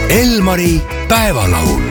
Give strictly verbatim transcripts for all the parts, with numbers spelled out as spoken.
Elmari päevalaul.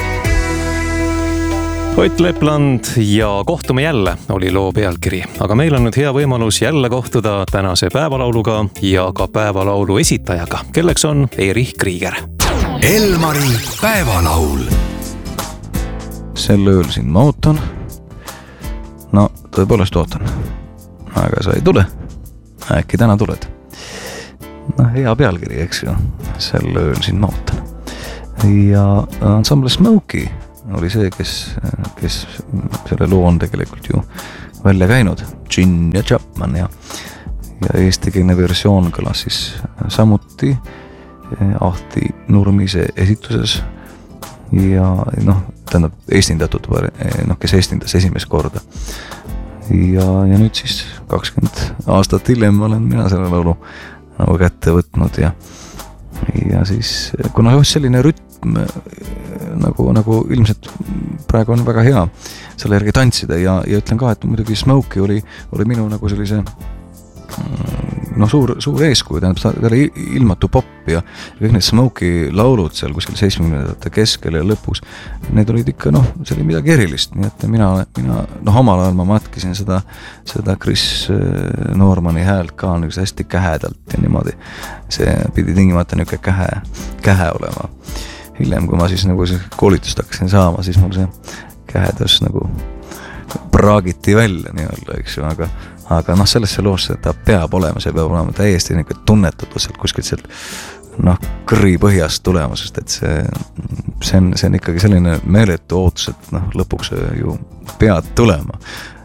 Ott Lepland ja kohtume jälle oli loo pealkiri, aga meil on nüüd hea võimalus jälle kohtuda tänase päevalauluga ja ka päevalaulu esitajaga, kelleks on Erich Krieger. Elmari päevalaul. Sel ööl siin ma ootan. No, tõepoolest ootan. Aga sa ei tule. Äkki täna tuled. No, hea pealkiri, eks ju. Sel ööl siin ma ootan. Ja ensemble Smokey oli see, kes, kes selle loo on tegelikult ju välja käinud. Gin ja Chapman ja, ja eestikeelne versioon kõlas siis samuti Ahti Nurmise esituses ja noh, tähendab esindatud, noh, kes estindas esimest korda. Ja, ja nüüd siis kakskümmend aastat hiljem olen mina selle laulu nagu kätte võtnud ja, ja siis, kuna selline rütm nagu, nagu ilmselt praegu on väga hea selle järgi tantsida ja, ja ütlen ka, et muidugi Smokey oli, oli minu nagu sellise no suur, suur eeskuju, tähendab, ta oli ilmatu pop ja kõik need Smokey laulud seal kuskil seitsmekümnendate keskel ja lõpus, need olid ikka, noh, see oli midagi erilist, nii et mina, mina noh, omal ajal ma matkisin seda, seda Chris Normani häält ka nagu hästi kähedalt ja niimoodi, see pidi tingimata niuke kähe, kähe olema. Hiljem, kui ma siis nagu koolitust hakkasin saama, siis mul see kähedus nagu praagiti välja nii-olla, eks ju, aga aga noh, sellesse loosse ta peab olema, see peab olema täiesti niisugune tunnetatud sealt kuskilt sealt noh, kõri põhjast tulema, sest et see, see, on, see on ikkagi selline meeletu ootus, et noh, lõpuks ju pead tulema.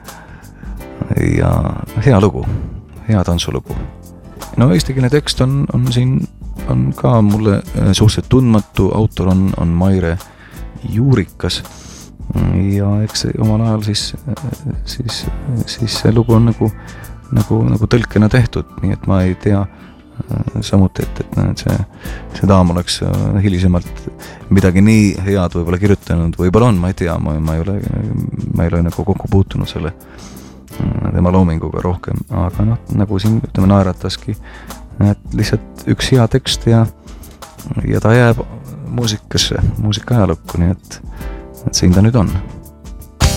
Ja hea lugu, hea tantsulugu. No eestikeelne tekst on, on siin on ka mulle suhteliselt tundmatu, autor on, on Maire Juurikas ja eks omal ajal siis, siis, siis see lugu on nagu, nagu, nagu tõlkena tehtud, nii et ma ei tea samuti, et, et see, see daam oleks hilisemalt midagi nii head võib-olla kirjutanud, võib-olla on, ma ei tea, ma, ma ei ole, ma ei ole nagu kokku puutunud selle tema loominguga rohkem, aga noh, nagu siin ütleme naerataski, et lihtsalt üks hea tekst ja, ja ta jääb muusikasse, muusika ajalukku, nii et et siin ta nüüd on.